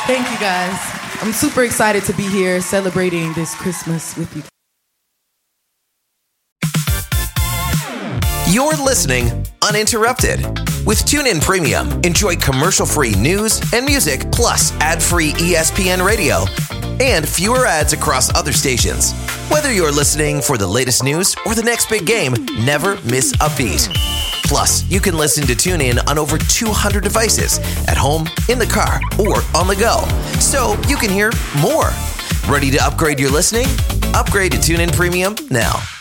Thank you, guys. I'm super excited to be here celebrating this Christmas with you. You're listening uninterrupted. With TuneIn Premium, enjoy commercial-free news and music, plus ad-free ESPN radio and fewer ads across other stations. Whether you're listening for the latest news or the next big game, never miss a beat. Plus, you can listen to TuneIn on over 200 devices at home, in the car, or on the go. So you can hear more. Ready to upgrade your listening? Upgrade to TuneIn Premium now.